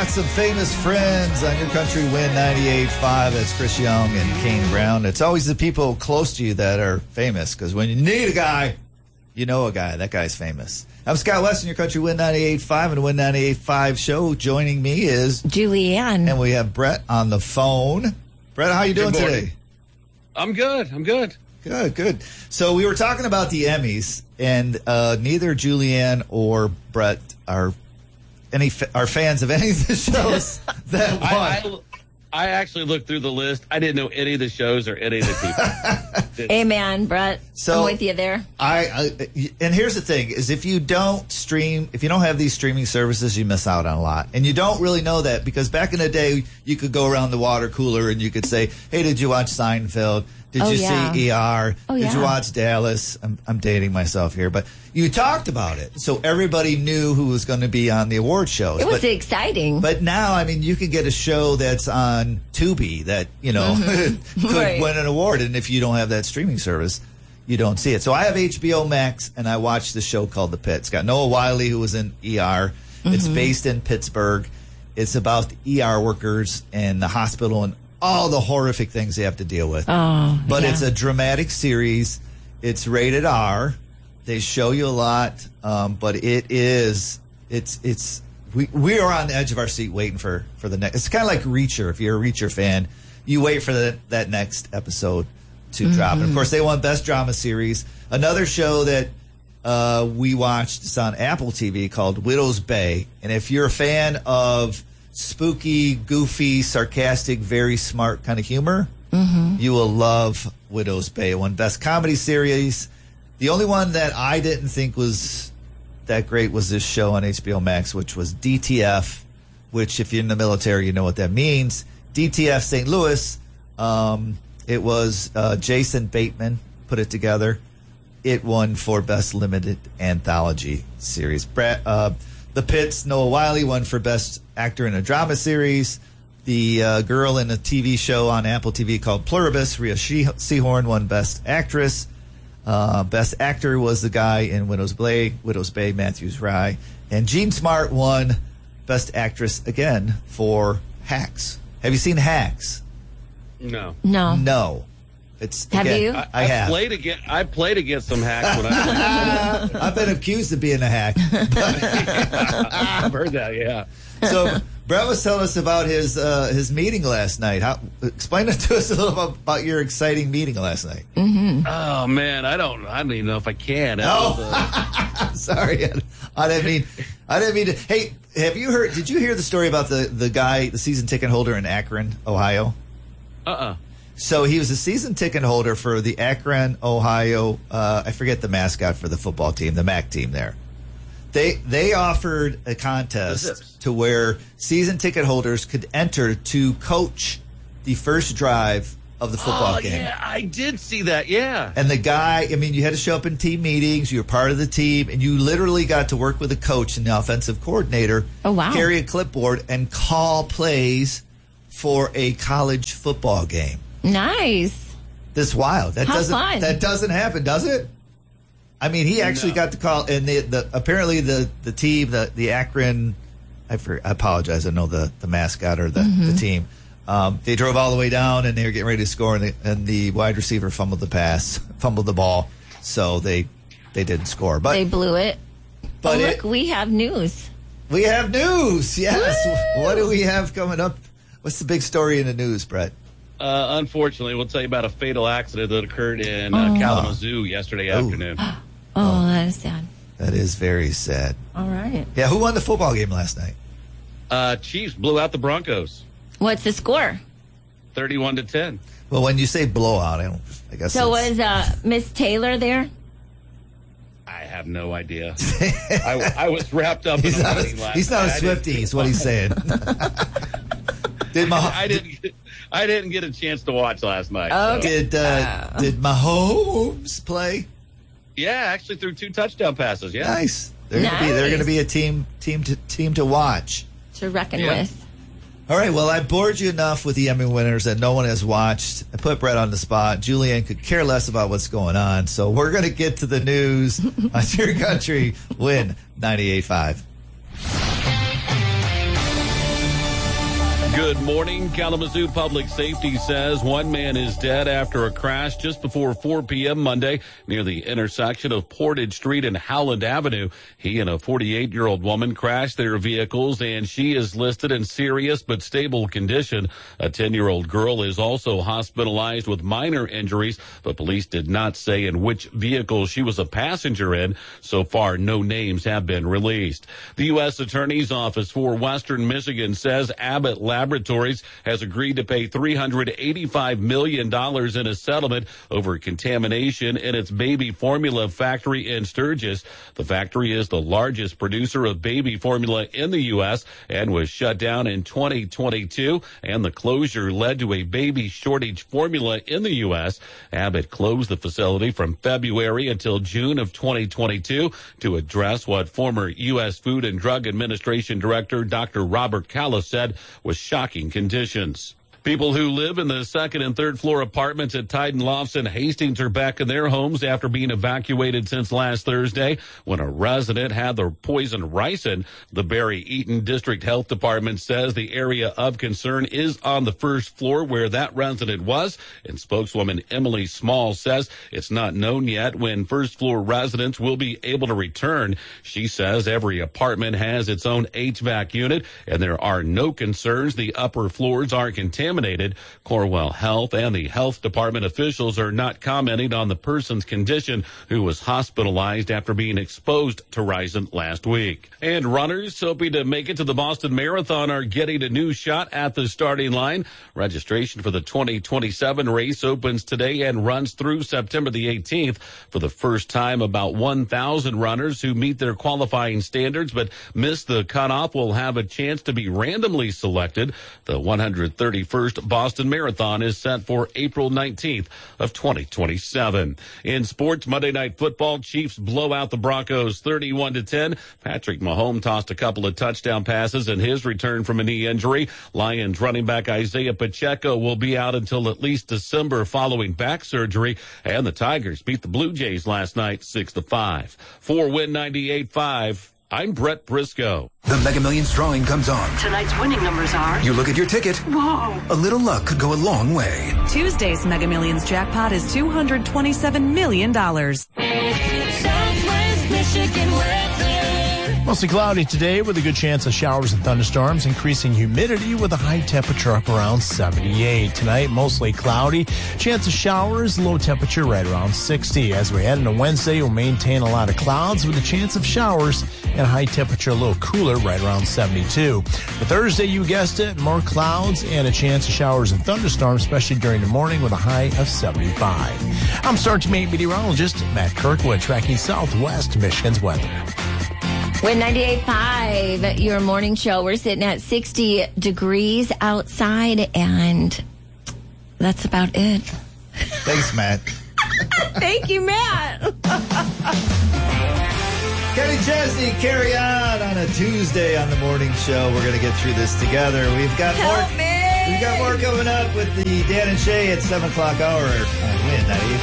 some famous friends on Your Country Win 98.5. That's Chris Young and Kane Brown. It's always the people close to you that are famous, because when you need a guy, you know a guy. That guy's famous. I'm Scott West in Your Country Win 98.5 and the Win 98.5 show. Joining me is Julianne. And we have Brett on the phone. Brett, how you doing today? I'm good. Good. So we were talking about the Emmys, and neither Julianne or Brett are fans of any of the shows that won. I actually looked through the list. I didn't know any of the shows or any of the people. Amen, Brett. I'm with you there. And here's the thing: is if you don't have these streaming services, you miss out on a lot. And you don't really know that, because back in the day, you could go around the water cooler and you could say, "Hey, did you watch Seinfeld? Did you see ER? Did you watch Dallas?" I'm dating myself here, but you talked about it, so everybody knew who was going to be on the award shows. It was exciting. But now, I mean, you can get a show that's on Tubi that, could win an award, and if you don't have that streaming service, you don't see it. So I have HBO Max, and I watched the show called The Pit. It's got Noah Wyle, who was in ER. It's based in Pittsburgh. It's about the ER workers and the hospital and all the horrific things they have to deal with. But it's a dramatic series. It's rated R. They show you a lot, but we are on the edge of our seat waiting for the next. It's kind of like Reacher. If you're a Reacher fan, you wait for that next episode to drop. And of course, they won Best Drama Series. Another show that we watched is on Apple TV called Widow's Bay. And if you're a fan of spooky, goofy, sarcastic, very smart kind of humor, you will love Widow's Bay. It won Best Comedy Series. The only one that I didn't think was that great was this show on HBO Max, which was DTF, which if you're in the military, you know what that means. DTF St. Louis. It was Jason Bateman put it together. It won for Best Limited Anthology Series. The Pit's Noah Wyle won for Best Actor in a Drama Series. The girl in a TV show on Apple TV called Pluribus, Rhea Seehorn, won Best Actress. Best Actor was the guy in Widow's Bay, Matthew Rye. And Jean Smart won Best Actress again for Hacks. Have you seen Hacks? No. Have you? I have. I played against some hacks when I was I've been accused of being a hack. I've heard that, yeah. So Brett was telling us about his meeting last night. Explain it to us a little about your exciting meeting last night. Oh man, I don't even know if I can. Sorry, I didn't mean to. Hey, did you hear the story about the guy, the season ticket holder in Akron, Ohio? So he was a season ticket holder for the Akron, Ohio, I forget the mascot for the football team, the MAC team there. They offered a contest to where season ticket holders could enter to coach the first drive of the football game. Yeah, I did see that, yeah. And the guy, you had to show up in team meetings, you were part of the team, and you literally got to work with a coach and the offensive coordinator, carry a clipboard, and call plays for a college football game. Nice. That's wild. That fun. That doesn't happen, does it? He actually got the call, and apparently the team, the Akron, I apologize, I know the mascot or the team. They drove all the way down, and they were getting ready to score, and the wide receiver fumbled the ball, so they didn't score. But they blew it. But look, we have news. We have news, yes. Woo! What do we have coming up? What's the big story in the news, Brett? Unfortunately, we'll tell you about a fatal accident that occurred in Kalamazoo yesterday afternoon. Oh, that is sad. That is very sad. All right. Yeah, who won the football game last night? Chiefs blew out the Broncos. What's the score? 31-10. Well, when you say blowout, I guess. So was Miss Taylor there? I have no idea. I was wrapped up in a meeting last night. He's not a Swiftie, is what he's saying. I didn't get a chance to watch last night. Okay. Did Mahomes play? Yeah, actually threw 2 touchdown passes. Yeah, nice. They're going to be a team to watch, to reckon with. All right. Well, I bored you enough with the Emmy winners that no one has watched. I put Brett on the spot. Julianne could care less about what's going on, so we're going to get to the news on Your Country Win 98.5. Good morning. Kalamazoo Public Safety says one man is dead after a crash just before 4 p.m. Monday near the intersection of Portage Street and Howland Avenue. He and a 48-year-old woman crashed their vehicles, and she is listed in serious but stable condition. A 10-year-old girl is also hospitalized with minor injuries, but police did not say in which vehicle she was a passenger in. So far, no names have been released. The U.S. Attorney's Office for Western Michigan says Abbott Laboratories has agreed to pay $385 million in a settlement over contamination in its baby formula factory in Sturgis. The factory is the largest producer of baby formula in the U.S. and was shut down in 2022, and the closure led to a baby shortage formula in the U.S. Abbott closed the facility from February until June of 2022 to address what former U.S. Food and Drug Administration Director Dr. Robert Calla said was shocking conditions. People who live in the second and third floor apartments at Titan Lofts in Hastings are back in their homes after being evacuated since last Thursday when a resident had the poison ricin. The Barry Eaton District Health Department says the area of concern is on the first floor where that resident was, and spokeswoman Emily Small says it's not known yet when first floor residents will be able to return. She says every apartment has its own HVAC unit and there are no concerns the upper floors are contaminated. Corewell Health and the health department officials are not commenting on the person's condition who was hospitalized after being exposed to ricin last week. And runners hoping to make it to the Boston Marathon are getting a new shot at the starting line. Registration for the 2027 race opens today and runs through September the 18th. For the first time, about 1,000 runners who meet their qualifying standards but miss the cutoff will have a chance to be randomly selected. The 131st Boston Marathon is set for April 19th of 2027. In sports, Monday Night Football, Chiefs blow out the Broncos 31-10. Patrick Mahomes tossed a couple of touchdown passes in his return from a knee injury. Lions running back Isaiah Pacheco will be out until at least December following back surgery. And the Tigers beat the Blue Jays last night 6-5. For Win 98.5, I'm Brett Briscoe. The Mega Millions drawing comes on. Tonight's winning numbers are... You look at your ticket. Whoa. A little luck could go a long way. Tuesday's Mega Millions jackpot is $227 million. Southwest Michigan weather. Mostly cloudy today with a good chance of showers and thunderstorms, increasing humidity with a high temperature up around 78. Tonight, mostly cloudy, chance of showers, low temperature right around 60. As we head into Wednesday, we'll maintain a lot of clouds with a chance of showers and a high temperature a little cooler right around 72. For Thursday, you guessed it, more clouds and a chance of showers and thunderstorms, especially during the morning with a high of 75. I'm Sergeant Mate Meteorologist Matt Kirkwood, tracking Southwest Michigan's weather. Win 98.5, your morning show. We're sitting at 60 degrees outside, and that's about it. Thanks, Matt. Thank you, Matt. Kenny Chesney, carry on a Tuesday on the morning show. We're going to get through this together. We've got more coming up with the Dan and Shay at 7 o'clock hour on Win 98.5.